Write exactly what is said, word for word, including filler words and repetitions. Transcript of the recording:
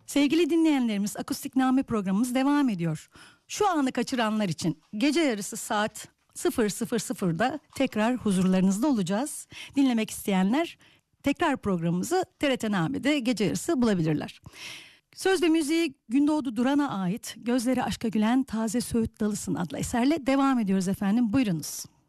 Sevgili dinleyenlerimiz, Akustikname programımız devam ediyor. Şu anı kaçıranlar için gece yarısı saat sıfır sıfır sıfırda tekrar huzurlarınızda olacağız. Dinlemek isteyenler tekrar programımızı T R T Name'de gece yarısı bulabilirler. Söz ve müziği Gündoğdu Duran'a ait Gözleri Aşka Gülen Taze Söğüt Dalısın adlı eserle devam ediyoruz efendim. Buyurunuz.